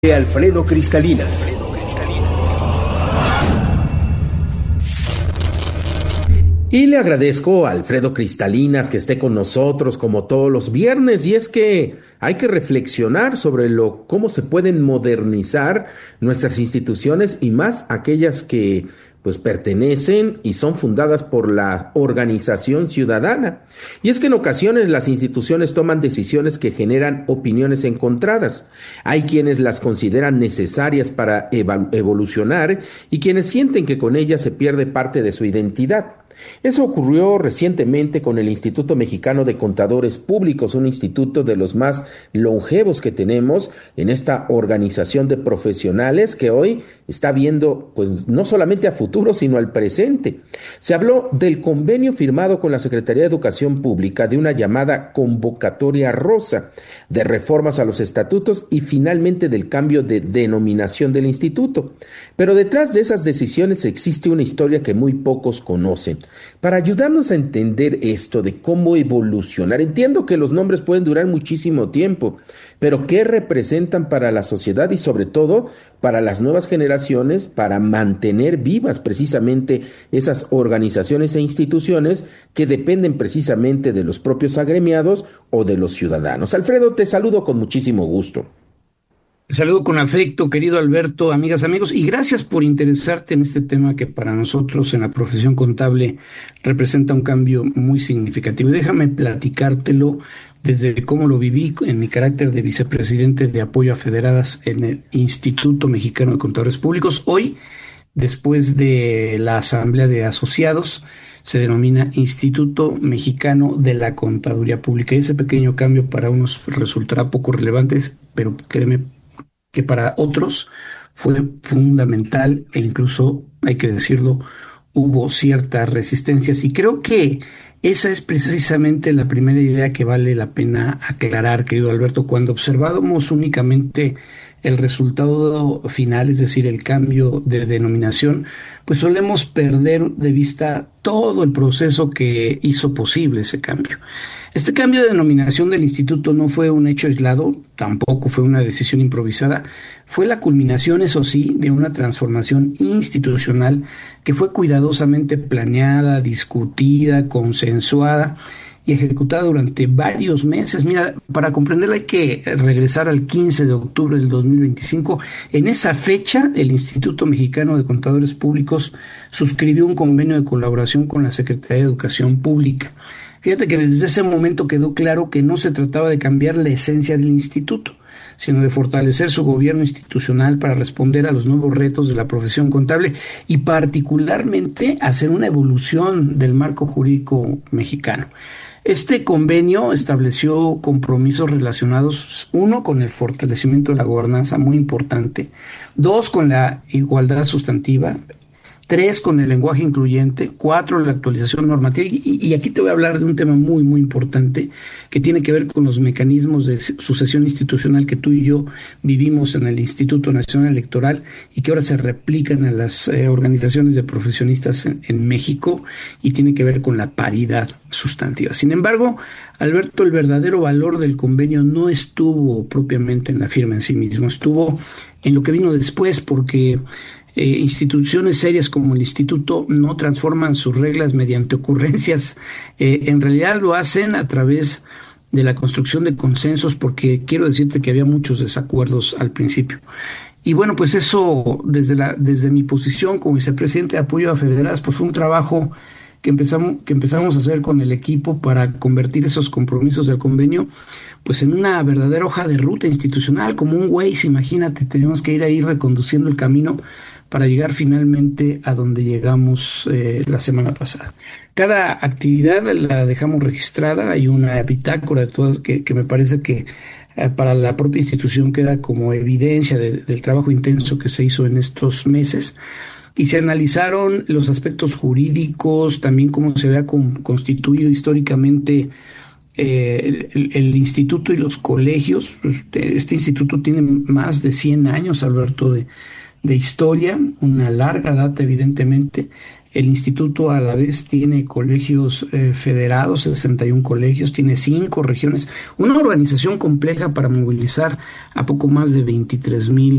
de Alfredo Cristalina. Y le agradezco a Alfredo Cristalinas que esté con nosotros como todos los viernes, y es que hay que reflexionar sobre cómo se pueden modernizar nuestras instituciones, y más aquellas que pues pertenecen y son fundadas por la organización ciudadana. Y es que en ocasiones las instituciones toman decisiones que generan opiniones encontradas. Hay quienes las consideran necesarias para evolucionar y quienes sienten que con ellas se pierde parte de su identidad. Eso ocurrió recientemente con el Instituto Mexicano de Contadores Públicos, un instituto de los más longevos que tenemos en esta organización de profesionales que hoy está viendo pues no solamente a futuro, sino al presente. Se habló del convenio firmado con la Secretaría de Educación Pública, de una llamada convocatoria rosa, de reformas a los estatutos y finalmente del cambio de denominación del instituto. Pero detrás de esas decisiones existe una historia que muy pocos conocen. Para ayudarnos a entender esto de cómo evolucionar, entiendo que los nombres pueden durar muchísimo tiempo, pero ¿qué representan para la sociedad y sobre todo para las nuevas generaciones, para mantener vivas precisamente esas organizaciones e instituciones que dependen precisamente de los propios agremiados o de los ciudadanos? Alfredo, te saludo con muchísimo gusto. Saludo con afecto, querido Alberto, amigas, amigos, y gracias por interesarte en este tema que para nosotros en la profesión contable representa un cambio muy significativo. Y déjame platicártelo desde cómo lo viví en mi carácter de vicepresidente de apoyo a federadas en el Instituto Mexicano de Contadores Públicos. Hoy, después de la Asamblea de Asociados, se denomina Instituto Mexicano de la Contaduría Pública. Y ese pequeño cambio para unos resultará poco relevante, pero créeme que para otros fue fundamental e incluso, hay que decirlo, hubo ciertas resistencias. Y creo que esa es precisamente la primera idea que vale la pena aclarar, querido Alberto. Cuando observábamos únicamente el resultado final, es decir, el cambio de denominación, pues solemos perder de vista todo el proceso que hizo posible ese cambio. Este cambio de denominación del instituto no fue un hecho aislado, tampoco fue una decisión improvisada, fue la culminación, eso sí, de una transformación institucional que fue cuidadosamente planeada, discutida, consensuada y ejecutada durante varios meses. Mira, para comprenderla hay que regresar al 15 de octubre del 2025. En esa fecha, el Instituto Mexicano de Contadores Públicos suscribió un convenio de colaboración con la Secretaría de Educación Pública. Fíjate que desde ese momento quedó claro que no se trataba de cambiar la esencia del instituto, sino de fortalecer su gobierno institucional para responder a los nuevos retos de la profesión contable y particularmente hacer una evolución del marco jurídico mexicano. Este convenio estableció compromisos relacionados, uno, con el fortalecimiento de la gobernanza, muy importante; dos, con la igualdad sustantiva; tres, con el lenguaje incluyente; cuatro, la actualización normativa. Y aquí te voy a hablar de un tema muy, muy importante que tiene que ver con los mecanismos de sucesión institucional que tú y yo vivimos en el Instituto Nacional Electoral y que ahora se replican en las organizaciones de profesionistas en México, y tiene que ver con la paridad sustantiva. Sin embargo, Alberto, el verdadero valor del convenio no estuvo propiamente en la firma en sí mismo, estuvo en lo que vino después, porque instituciones serias como el instituto no transforman sus reglas mediante ocurrencias, en realidad lo hacen a través de la construcción de consensos, porque quiero decirte que había muchos desacuerdos al principio. Y bueno, pues eso desde mi posición como vicepresidente de apoyo a federadas, pues fue un trabajo que empezamos a hacer con el equipo para convertir esos compromisos del convenio pues en una verdadera hoja de ruta institucional, como un Waze. Imagínate, tenemos que ir ahí reconduciendo el camino para llegar finalmente a donde llegamos la semana pasada. Cada actividad la dejamos registrada, hay una bitácora de todo que me parece que para la propia institución queda como evidencia del trabajo intenso que se hizo en estos meses. Y se analizaron los aspectos jurídicos, también cómo se había constituido históricamente el instituto y los colegios. Este instituto tiene más de 100 años, Alberto, de historia, una larga data evidentemente, El instituto a la vez tiene colegios federados, 61 colegios, tiene 5 regiones, una organización compleja para movilizar a poco más de 23,000